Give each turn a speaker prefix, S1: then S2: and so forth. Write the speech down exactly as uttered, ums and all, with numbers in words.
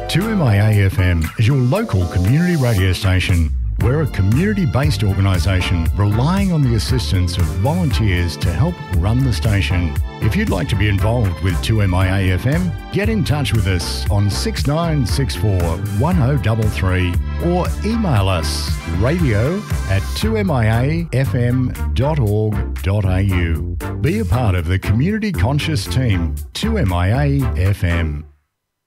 S1: two M I A F M is your local community radio station. We're a community-based organisation relying on the assistance of volunteers to help run the station. If you'd like to be involved with two M I A F M, get in touch with us on six nine six four, one oh three three or email us radio at two m i a f m dot org dot a u. Be a part of the community conscious team, two M I A F M.